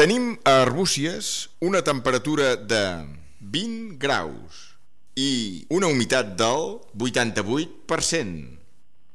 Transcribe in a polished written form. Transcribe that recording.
Tenim a Arbúcies una temperatura de 20 graus i una humitat del 88%.